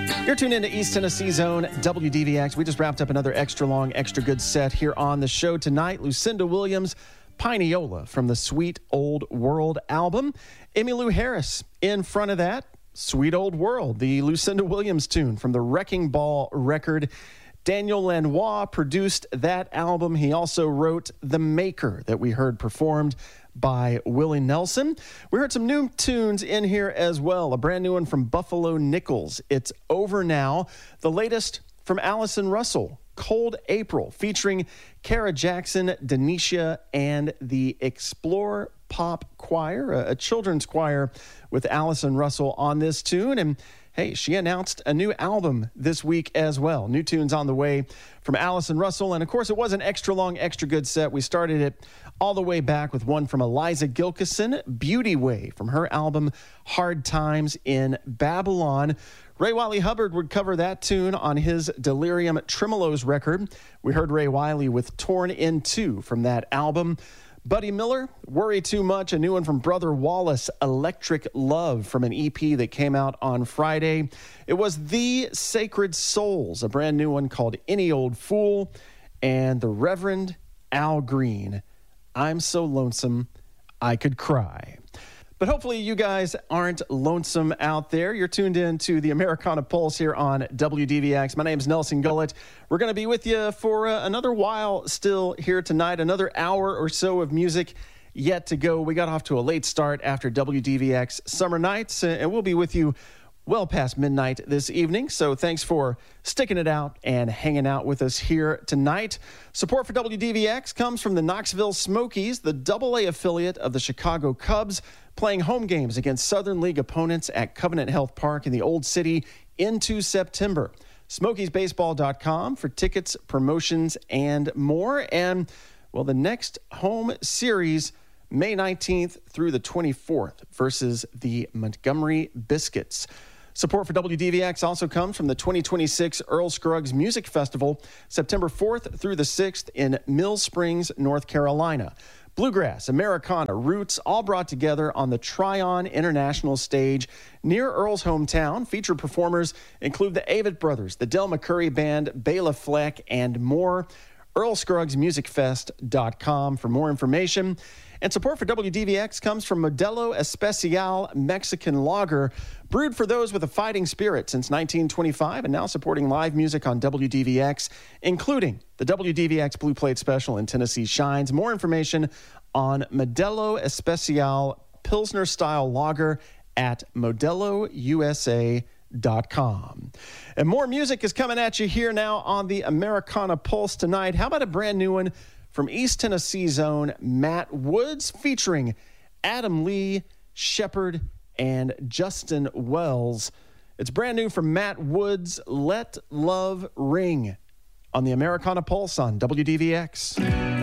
You're tuned into East Tennessee Zone, WDVX. We just wrapped up another extra long, extra good set here on the show tonight. Lucinda Williams, Pineola from the Sweet Old World album. Emmylou Harris in front of that, Sweet Old World, the Lucinda Williams tune from the Wrecking Ball record. Daniel Lanois produced that album. He also wrote The Maker that we heard performed by Willie Nelson. We heard some new tunes in here as well. A brand new one from Buffalo Nichols, It's Over Now. The latest from Allison Russell, Cold April, featuring Kara Jackson, Denisha, and the Explore Pop Choir, a children's choir with Allison Russell on this tune. And hey, she announced a new album this week as well. New tunes on the way from Allison Russell. And of course, it was an extra long, extra good set. We started it all the way back with one from Eliza Gilkison, Beauty Way, from her album Hard Times in Babylon. Ray Wiley Hubbard would cover that tune on his Delirium Tremolos record. We heard Ray Wiley with Torn in Two from that album. Buddy Miller, Worry Too Much, a new one from Brother Wallace, Electric Love, from an EP that came out on Friday. It was The Sacred Souls, a brand new one called Any Old Fool, and the Reverend Al Green, I'm So Lonesome I Could Cry. But hopefully you guys aren't lonesome out there. You're tuned in to the Americana Pulse here on WDVX. My name is Nelson Gullett. We're going to be with you for another while still here tonight, another hour or so of music yet to go. We got off to a late start after WDVX Summer Nights, and we'll be with you well past midnight this evening. So thanks for sticking it out and hanging out with us here tonight. Support for WDVX comes from the Knoxville Smokies, the AA affiliate of the Chicago Cubs, playing home games against Southern League opponents at Covenant Health Park in the Old City into September. SmokiesBaseball.com for tickets, promotions, and more. And, well, the next home series, May 19th through the 24th, versus the Montgomery Biscuits. Support for WDVX also comes from the 2026 Earl Scruggs Music Festival, September 4th through the 6th in Mill Springs, North Carolina. Bluegrass, Americana, roots, all brought together on the Tryon International Stage near Earl's hometown. Featured performers include the Avett Brothers, the Del McCurry Band, Bela Fleck, and more. EarlScruggsMusicFest.com for more information. And support for WDVX comes from Modelo Especial Mexican Lager, brewed for those with a fighting spirit since 1925 and now supporting live music on WDVX, including the WDVX Blue Plate Special in Tennessee Shines. More information on Modelo Especial Pilsner-style lager at ModeloUSA.com. And more music is coming at you here now on the Americana Pulse tonight. How about a brand new one from East Tennessee Zone, Matt Woods, featuring Adam Lee, Shepard, and Justin Wells. It's brand new from Matt Woods, Let Love Ring, on the Americana Pulse on WDVX.